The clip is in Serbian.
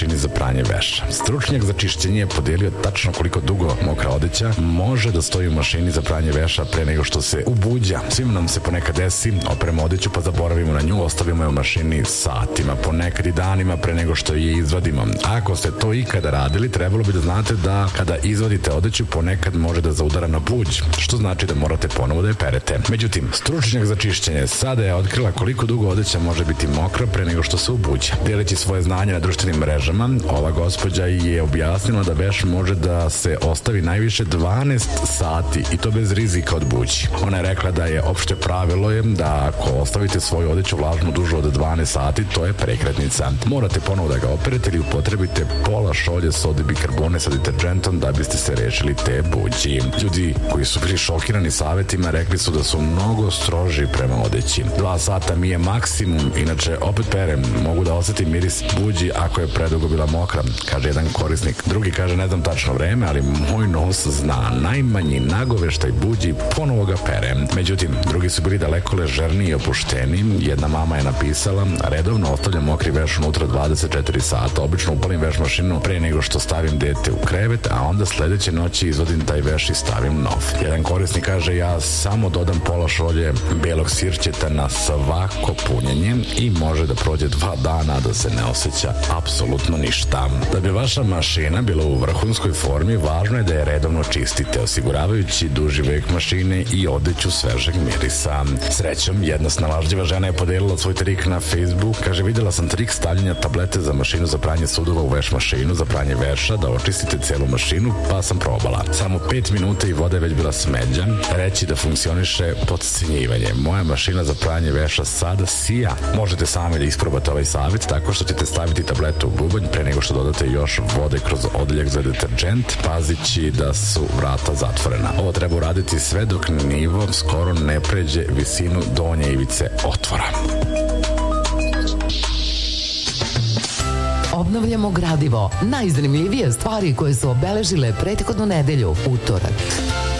mašini za pranje veša. Stručnjak za čišćenje je podijelio tačno koliko dugo mokra odeća može da stoji u mašini za pranje veša pre nego što se ubuđa. Svima nam se ponekad desi, operemo odeću pa zaboravimo na nju, ostavimo je u mašini satima, ponekad i danima pre nego što je izvadimo. Ako ste to ikada radili, trebalo bi da znate da kada izvadite odeću ponekad može da zaudara na buđ, što znači da morate ponovo da je perete. Međutim, stručnjak za čišćenje sada je otkrila koliko dugo odeća može biti mokra pre nego što se ubuđa. Deleći svoje znanje na društvenim mrežama, ova gospođa je objasnila da veš može da se ostavi najviše 12 sati i to bez rizika od buđi. Ona je rekla da je opšte pravilo je da ako ostavite svoju odeću vlažnu dužu od 12 sati, to je prekretnica. Morate ponovo da ga operete ili upotrebite pola šolje sode bikarbone sa deterđentom da biste se rešili te buđi. Ljudi koji su bili šokirani savetima rekli su da su mnogo stroži prema odeći. 2 sata mi je maksimum, inače opet perem, mogu da osetim miris buđi ako je predugo bila mokra, kaže jedan korisnik. Drugi kaže ne znam tačno vreme, ali moj nos zna, najmanji nagoveštaj buđi, ponovo ga perem. Međutim, drugi su bili daleko ležerniji i opušteni. Jedna mama je napisala, redovno ostavljam mokri veš unutra 24 sata, obično upalim veš mašinu pre nego što stavim dete u krevet, a onda sledeće noći izvadim taj veš i stavim nov. Jedan korisnik kaže, ja samo dodam pola šolje belog sirćeta na svako punjenje i može da prođe 2 dana da se ne osjeća apsolutno ništa. Da bi vaša mašina bila u vrhunskoj formi, važno je da je redovno čistite, osiguravajući duži vek mašine i odeću svežeg mirisa. Srećom, jedna snalažljiva žena je podelila svoj trik na Facebook. Kaže, videla sam trik stavljanja tablete za mašinu za pranje sudova u veš mašinu za pranje veša, da očistite celu mašinu, pa sam probala. Samo 5 minuta i voda je već bila smeđa. Reći da funkcioniše podcenjivanje. Moja mašina za pranje veša sada sija. Možete sami da isprobate ovaj savjet tako što ćete staviti tabletu u bubanj pre nego što dodate još vode kroz odeljak za deterđent, pazići da su vrata zatvorena. Ovo treba uraditi sve dok nivo skoro ne pređe visinu donje ivice otvora. Obnavljamo gradivo. Najzanimljivije stvari koje su obeležile prethodnu nedelju, utorak.